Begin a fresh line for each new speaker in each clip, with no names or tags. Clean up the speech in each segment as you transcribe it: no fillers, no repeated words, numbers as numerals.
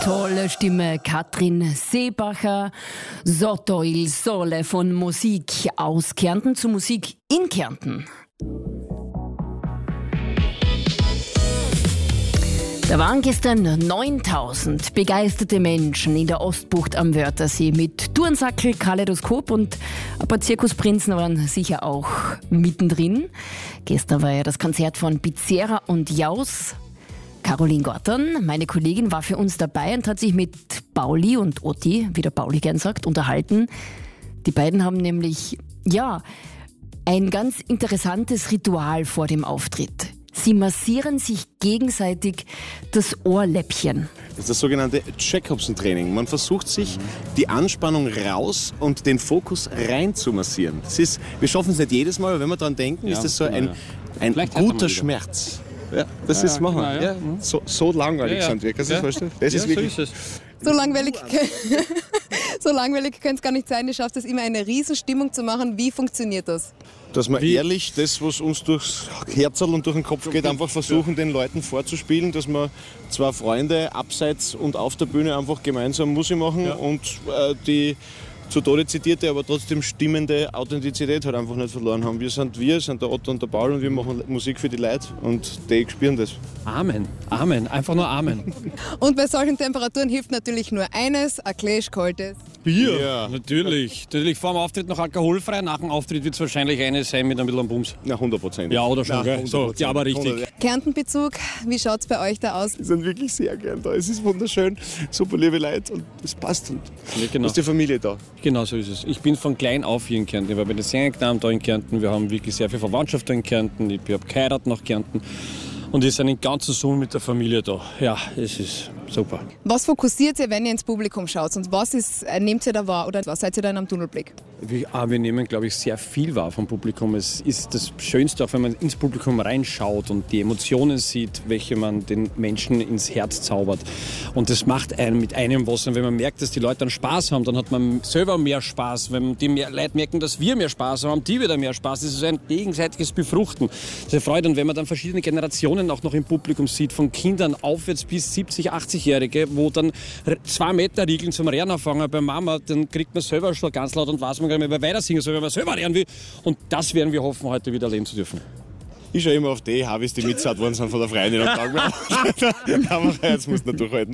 Tolle Stimme, Katrin Seebacher. Sotto il Sole von Musik aus Kärnten zu Musik in Kärnten. Da waren gestern 9000 begeisterte Menschen in der Ostbucht am Wörthersee mit Turnsackel, Kaleidoskop und ein paar Zirkusprinzen waren sicher auch mittendrin. Gestern war ja das Konzert von Bizerra und Jaus. Caroline Gortan, meine Kollegin, war für uns dabei und hat sich mit Pauli und Otti, wie der Pauli gern sagt, unterhalten. Die beiden haben nämlich, ein ganz interessantes Ritual vor dem Auftritt. Sie massieren sich gegenseitig das Ohrläppchen.
Das ist das sogenannte Jacobsen-Training. Man versucht sich die Anspannung raus und den Fokus rein zu massieren. Wir schaffen es nicht jedes Mal, aber wenn wir daran denken, ist das so ein guter Schmerz. Ja, das ist machen. Genau, ja. So langweilig sind wir. Kannst du dir das vorstellen? Das ist wirklich
so ist es.
So langweilig könnte es gar nicht sein. Du schaffst es immer, eine Riesenstimmung zu machen. Wie funktioniert das?
Dass wir ehrlich das, was uns durchs Herzl und durch den Kopf geht, einfach versuchen, den Leuten vorzuspielen, dass wir zwei Freunde abseits und auf der Bühne einfach gemeinsam Musik machen und die zu Tode zitierte, aber trotzdem stimmende Authentizität halt einfach nicht verloren haben. Wir sind der Otto und der Paul und wir machen Musik für die Leute und die spüren das.
Amen, Amen, einfach nur Amen.
Und bei solchen Temperaturen hilft natürlich nur eines, ein Gläsch kaltes
Bier. Ja, natürlich. Vor dem Auftritt noch alkoholfrei, nach dem Auftritt wird es wahrscheinlich eine sein mit ein bisschen Bums.
Ja, 100%.
Ja, oder schon, gell? So, ja, aber richtig.
Kärntenbezug, wie schaut es bei euch da aus?
Wir sind wirklich sehr gern da. Es ist wunderschön, super liebe Leute und es passt. Und
genau.
ist die Familie da.
Genau so ist es. Ich bin von klein auf hier in Kärnten. Ich war bei den Sängeknaben da in Kärnten. Wir haben wirklich sehr viel Verwandtschaft da in Kärnten. Ich habe geheiratet nach Kärnten. Und wir sind den ganzen Sohn mit der Familie da. Ja, es ist super.
Was fokussiert ihr, wenn ihr ins Publikum schaut? Und was nehmt ihr da wahr oder was seid ihr da in einem Tunnelblick?
Wir nehmen, glaube ich, sehr viel wahr vom Publikum. Es ist das Schönste, auch wenn man ins Publikum reinschaut und die Emotionen sieht, welche man den Menschen ins Herz zaubert. Und das macht einen mit einem was. Und wenn man merkt, dass die Leute dann Spaß haben, dann hat man selber mehr Spaß. Wenn die Leute merken, dass wir mehr Spaß haben, haben die wieder mehr Spaß. Das ist ein gegenseitiges Befruchten. Das freut. Und wenn man dann verschiedene Generationen auch noch im Publikum sieht, von Kindern aufwärts bis 70, 80-Jährige, wo dann 2 Meter Riegeln zum Rennen anfangen bei Mama, dann kriegt man selber schon ganz laut und weiß man gar nicht mehr, wer weiter singen soll, wenn man selber lernen will. Und das werden wir hoffen, heute wieder erleben zu dürfen.
Ich schaue immer auf die Harvis, die mitzahlt worden sind von der Freundin und sage, aber jetzt musst du noch durchhalten.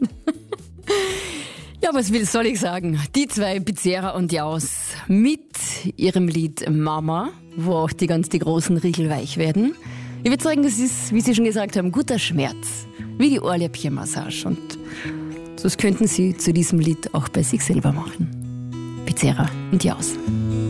Ja, was soll ich sagen? Die zwei, Bizerra und Jaus, mit ihrem Lied Mama, wo auch die großen Riegel weich werden. Ich würde sagen, das ist, wie Sie schon gesagt haben, guter Schmerz, wie die Ohrläppchenmassage. Und das könnten Sie zu diesem Lied auch bei sich selber machen. Bizerra und Jaus.